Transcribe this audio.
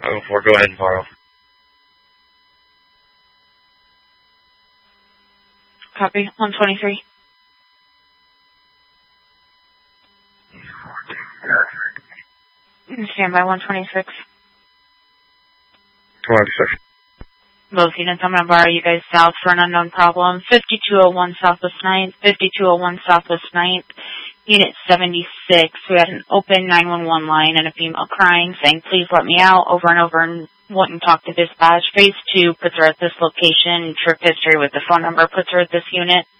504, go ahead and borrow. Copy. 123. Stand by 126. 126. Both units, I'm going to borrow you guys south for an unknown problem. 5201 Southwest 9th, 5201 Southwest 9th, Unit 76. We had an open 911 line and a female crying, saying, please let me out, over and over, and wouldn't talk to dispatch. Phase 2 puts her at this location. Trip history with the phone number puts her at this unit.